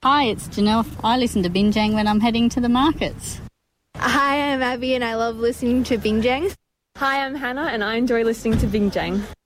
Hi, it's Janelle. I listen to Binjang when I'm heading to the markets. Hi, I'm Abby and I love listening to Binjang. Hi, I'm Hannah and I enjoy listening to Binjang.